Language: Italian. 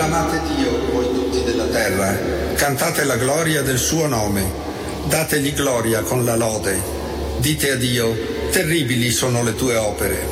Acclamate Dio, voi tutti della terra, cantate la gloria del suo nome, dategli gloria con la lode. Dite a Dio, terribili sono le tue opere.